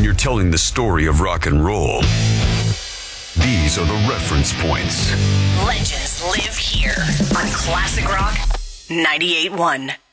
you're telling the story of rock and roll, these are the reference points. Legends live here on Classic Rock 98.1.